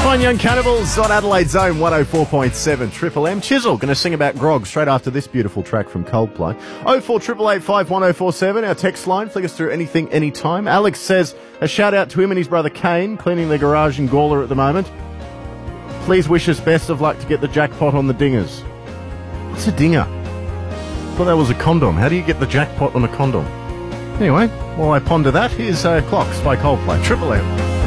Fine Young Cannibals on Adelaide Zone 104.7 Triple M. Chisel going to sing about grog straight after this beautiful track from Coldplay. 0488851047, our text line. Flick us through anything, anytime. Alex says a shout out to him and his brother Kane, cleaning their garage in Gawler at the moment. Please wish us best of luck to get the jackpot on the dingers. What's a dinger? I thought that was a condom. How do you get the jackpot on a condom? Anyway, while I ponder that, here's Clocks by Coldplay. Triple M.